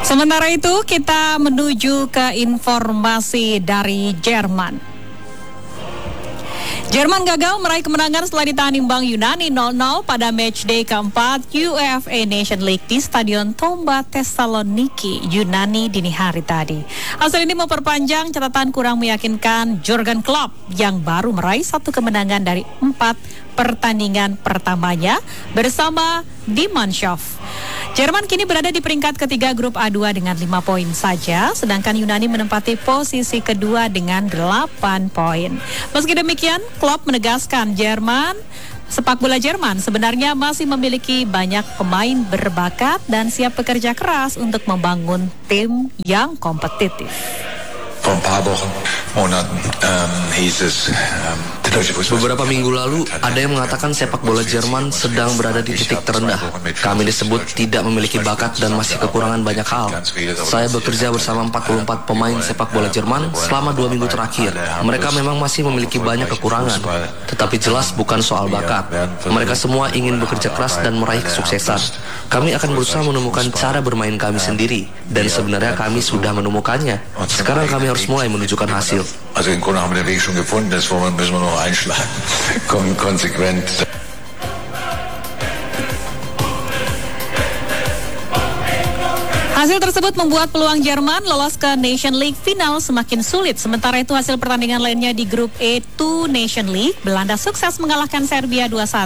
Sementara itu kita menuju ke informasi dari Jerman. Jerman gagal meraih kemenangan setelah ditahan imbang Yunani 0-0 pada matchday keempat UEFA Nation League di Stadion Tomba Thessaloniki, Yunani dini hari tadi. Hasil ini memperpanjang catatan kurang meyakinkan Jurgen Klopp yang baru meraih 1 kemenangan dari 4 pertandingan pertamanya bersama Die Mannschaft. Jerman kini berada di peringkat ketiga grup A2 dengan 5 poin saja, sedangkan Yunani menempati posisi kedua dengan 8 poin. Meski demikian, Klopp menegaskan sepak bola Jerman sebenarnya masih memiliki banyak pemain berbakat dan siap bekerja keras untuk membangun tim yang kompetitif. Beberapa minggu lalu, ada yang mengatakan sepak bola Jerman sedang berada di titik terendah. Kami disebut tidak memiliki bakat dan masih kekurangan banyak hal. Saya bekerja bersama 44 pemain sepak bola Jerman selama 2 minggu terakhir. Mereka memang masih memiliki banyak kekurangan, tetapi jelas bukan soal bakat. Mereka semua ingin bekerja keras dan meraih kesuksesan. Kami akan berusaha menemukan cara bermain kami sendiri, dan sebenarnya kami sudah menemukannya. Sekarang kami harus mulai menunjukkan hasil. Also im Grunde haben wir den Weg schon gefunden, das müssen wir noch einschlagen. Konsequent. Hasil tersebut membuat peluang Jerman lolos ke Nation League final semakin sulit. Sementara itu hasil pertandingan lainnya di grup E2 Nation League, Belanda sukses mengalahkan Serbia 2-1.